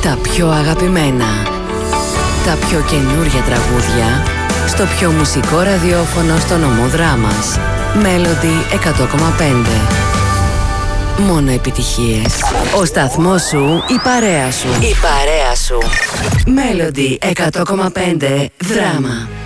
Τα πιο αγαπημένα, τα πιο καινούρια τραγούδια, στο πιο μουσικό ραδιόφωνο στο νομό Δράμας. Melody 100,5. Μόνο επιτυχίες. Ο σταθμός σου, η παρέα σου. Η παρέα σου. Melody 100,5 Δράμα.